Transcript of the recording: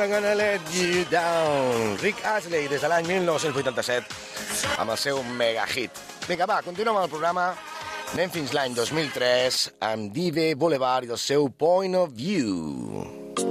I'm gonna let you down. Rick Astley, des de l'any 1987, amb el seu mega hit. Vinga, va, continuem amb el programa. Anem fins l'any 2003 amb Dive Boulevard i el seu Point of View.